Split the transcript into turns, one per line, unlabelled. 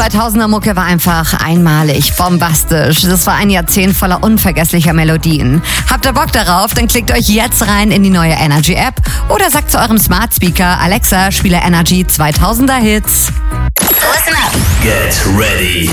2000er Mucke war einfach einmalig, bombastisch. Das war ein Jahrzehnt voller unvergesslicher Melodien. Habt ihr Bock darauf? Dann klickt euch jetzt rein in die neue Energy App oder sagt zu eurem Smart Speaker, Alexa, spiele Energy 2000er Hits.
Listen up.
Get ready.